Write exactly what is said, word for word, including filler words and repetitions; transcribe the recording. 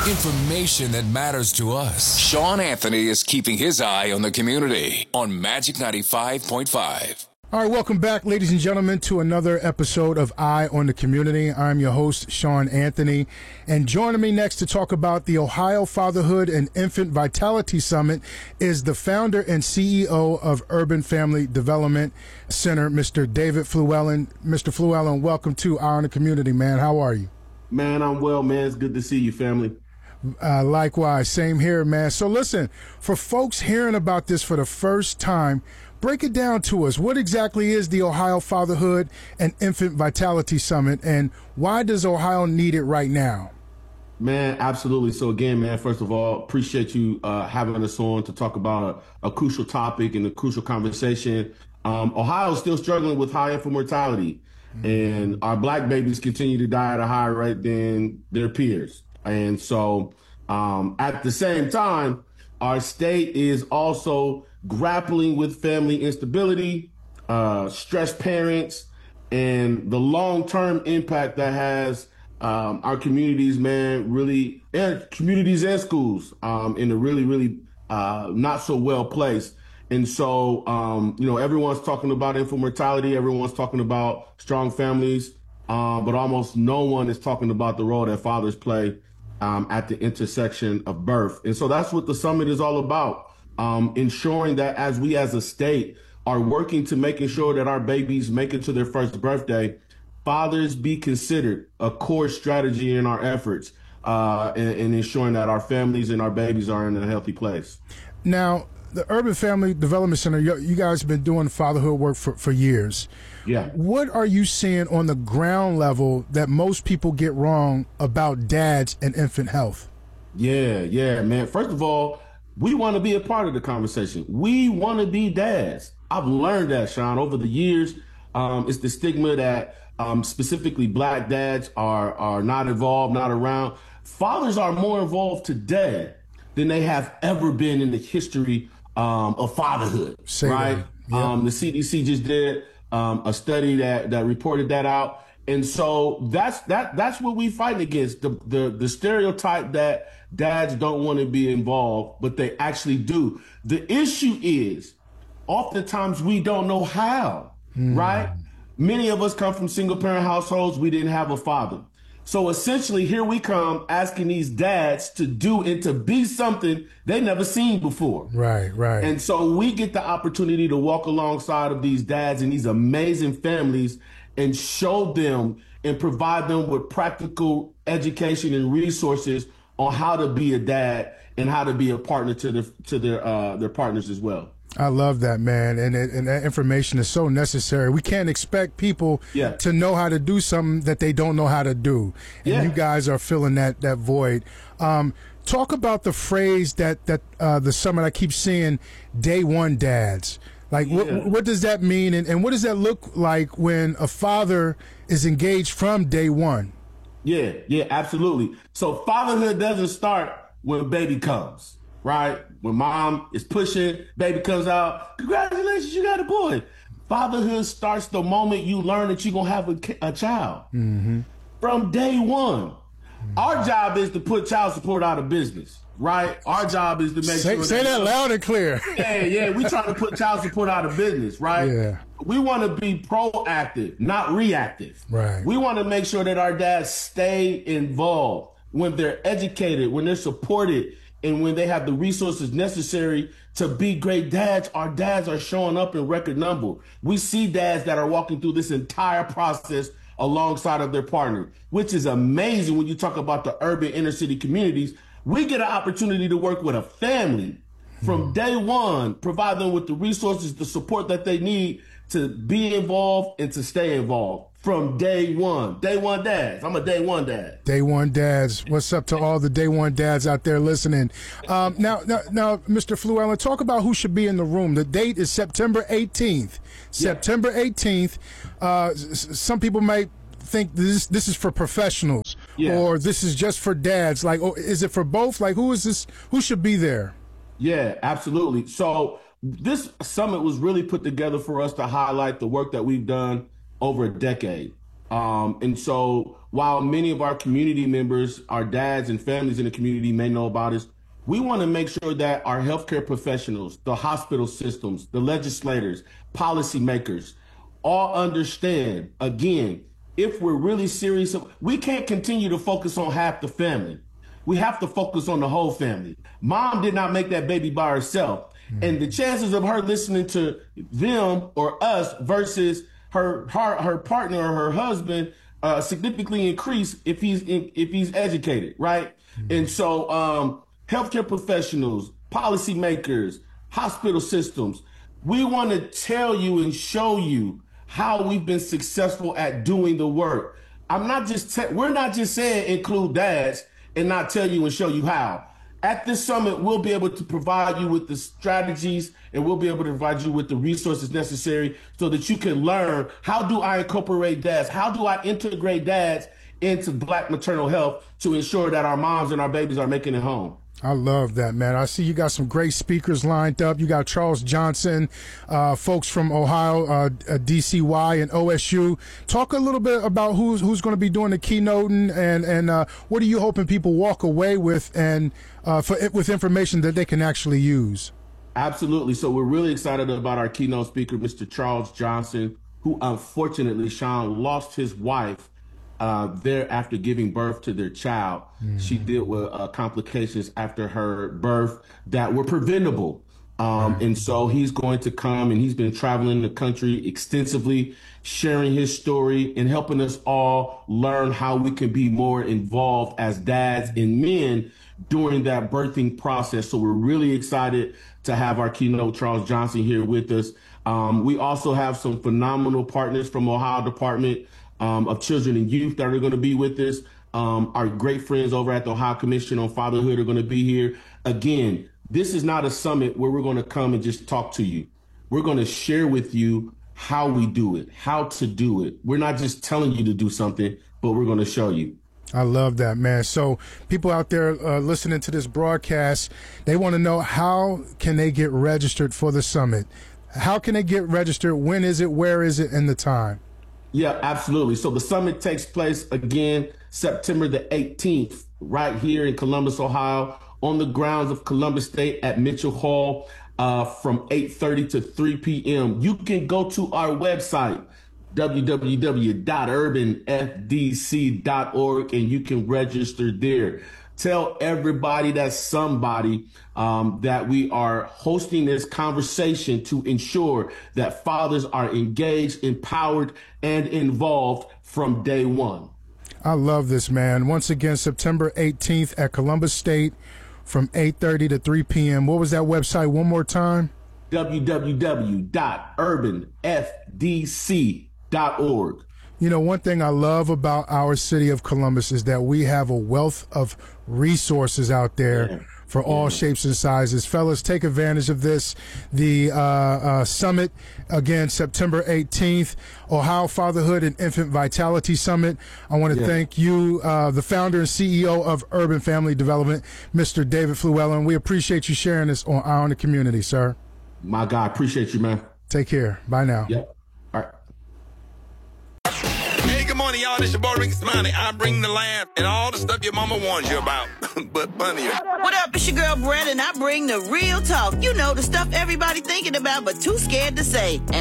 Information that matters to us. Sean Anthony is keeping his eye on the community on Magic ninety-five point five. All right, welcome back, ladies and gentlemen, to another episode of Eye on the Community. I'm your host, Sean Anthony, and joining me next to talk about the Ohio Fatherhood and Infant Vitality Summit is the founder and C E O of Urban Family Development Center, Mister David Fluellen. Mister Fluellen, welcome to Eye on the Community, man. How are you? Man, I'm well, man. It's good to see you, family. Uh, likewise, same here, man. So listen, for folks hearing about this for the first time, break it down to us. What exactly is the Ohio Fatherhood and Infant Vitality Summit, and why does Ohio need it right now? Man, absolutely. So again, man, first of all, appreciate you uh, having us on to talk about a, a crucial topic and a crucial conversation. Um, Ohio is still struggling with high infant mortality, mm-hmm. and our black babies continue to die at a higher rate than their peers. And so um, at the same time, our state is also grappling with family instability, uh, stressed parents, and the long-term impact that has um, our communities, man, really, and communities and schools um, in a really, really uh, not so well placed. And so, um, you know, everyone's talking about infant mortality, everyone's talking about strong families, uh, but almost no one is talking about the role that fathers play um, at the intersection of birth. And so that's what the summit is all about. Um, ensuring that as we as a state are working to making sure that our babies make it to their first birthday, fathers be considered a core strategy in our efforts uh, in, in ensuring that our families and our babies are in a healthy place. Now, the Urban Family Development Center, you, you guys have been doing fatherhood work for, for years. Yeah. What are you seeing on the ground level that most people get wrong about dads and infant health? Yeah, yeah, man. First of all, we want to be a part of the conversation. We want to be dads. I've learned that, Sean, over the years. Um, it's the stigma that um, specifically black dads are, are not involved, not around. Fathers are more involved today than they have ever been in the history um, of fatherhood, Say right? Yeah. Um, the C D C just did um, a study that, that reported that out. And so that's that that's what we fight against, the, the the stereotype that dads don't want to be involved, but they actually do. The issue is oftentimes we don't know how, mm. right? Many of us come from single parent households. We didn't have a father. So essentially here we come asking these dads to do and to be something they never seen before. Right, right. And so we get the opportunity to walk alongside of these dads and these amazing families and show them and provide them with practical education and resources on how to be a dad and how to be a partner to their to their uh, their partners as well. I love that, man, and it, and that information is so necessary. We can't expect people yeah. to know how to do something that they don't know how to do, and yeah. you guys are filling that that void. Um, talk about the phrase that that uh, the summit I keep seeing, day one dads. Like, yeah. what what does that mean, and, and what does that look like when a father is engaged from day one? Yeah, yeah, absolutely. So fatherhood doesn't start when baby comes, right? When mom is pushing, baby comes out, congratulations, you got a boy. Fatherhood starts the moment you learn that you're going to have a, a child. Mm-hmm. From day one. Mm-hmm. Our job is to put child support out of business. Right? Our job is to make say, sure say that, that loud and clear. Yeah, yeah. We trying to put child support out of business, right? Yeah. We want to be proactive, not reactive. Right. We want to make sure that our dads stay involved when they're educated, when they're supported, and when they have the resources necessary to be great dads. Our dads are showing up in record number. We see dads that are walking through this entire process alongside of their partner, which is amazing when you talk about the urban inner city communities. We get an opportunity to work with a family from day one, provide them with the resources, the support that they need to be involved and to stay involved from day one. Day one dads. I'm a day one dad. Day one dads. What's up to all the day one dads out there listening? Um, now, now, now, Mister Fluellen, talk about who should be in the room. The date is September eighteenth. September eighteenth. Uh, some people might think this this is for professionals, yeah. or this is just for dads. Like, or is it for both? Like, who is this? Who should be there? Yeah, absolutely. So this summit was really put together for us to highlight the work that we've done over a decade. Um, and so while many of our community members, our dads and families in the community may know about us, we want to make sure that our healthcare professionals, the hospital systems, the legislators, policymakers, all understand, again, if we're really serious, we can't continue to focus on half the family. We have to focus on the whole family. Mom did not make that baby by herself. Mm-hmm. And the chances of her listening to them or us versus her her, her partner or her husband uh, significantly increase if he's in, if he's educated, right? Mm-hmm. And so um, healthcare professionals, policymakers, hospital systems, we want to tell you and show you how we've been successful at doing the work. I'm not just te- we're not just saying include dads and not tell you and show you how. At this summit, we'll be able to provide you with the strategies and we'll be able to provide you with the resources necessary so that you can learn, how do I incorporate dads? How do I integrate dads into Black maternal health to ensure that our moms and our babies are making it home? I love that, man. I see you got some great speakers lined up. You got Charles Johnson, uh, folks from Ohio, uh, D C Y, and O S U. Talk a little bit about who's who's going to be doing the keynoting, and and uh, what are you hoping people walk away with, and uh, for, with information that they can actually use? Absolutely. So we're really excited about our keynote speaker, Mister Charles Johnson, who unfortunately, Sean, lost his wife Uh, there after giving birth to their child. Mm-hmm. She dealt with uh, complications after her birth that were preventable. Um, right. And so he's going to come, and he's been traveling the country extensively, sharing his story and helping us all learn how we can be more involved as dads and men during that birthing process. So we're really excited to have our keynote, Charles Johnson, here with us. Um, we also have some phenomenal partners from Ohio Department Um, of Children and Youth that are going to be with us. Um, our great friends over at the Ohio Commission on Fatherhood are going to be here. Again, this is not a summit where we're going to come and just talk to you. We're going to share with you how we do it, how to do it. We're not just telling you to do something, but we're going to show you. I love that, man. So people out there uh, listening to this broadcast, they want to know, how can they get registered for the summit? How can they get registered? When is it? Where is it? And the time? Yeah, absolutely. So the summit takes place again September the eighteenth, right here in Columbus, Ohio, on the grounds of Columbus State at Mitchell Hall, uh, from eight thirty to three p.m. You can go to our website, w w w dot urban f d c dot org, and you can register there. Tell everybody, that's somebody, um, that we are hosting this conversation to ensure that fathers are engaged, empowered, and involved from day one. I love this, man. Once again, September eighteenth at Columbus State from eight thirty to three p.m. What was that website one more time? w w w dot urban f d c dot org. You know, one thing I love about our city of Columbus is that we have a wealth of resources out there yeah. for all yeah. shapes and sizes. Fellas, take advantage of this. The uh, uh, summit, again, September eighteenth, Ohio Fatherhood and Infant Vitality Summit. I want to yeah. thank you, uh, the founder and C E O of Urban Family Development, Mister David Fluellen. We appreciate you sharing this on Eye on the Community, sir. My God, appreciate you, man. Take care. Bye now. Yep. All right. Hey, good morning, y'all. This your boy Ricky Smiley. I bring the laugh and all the stuff your mama warns you about, but funnier. What up? It's your girl Brandon. I bring the real talk. You know, the stuff everybody thinking about but too scared to say.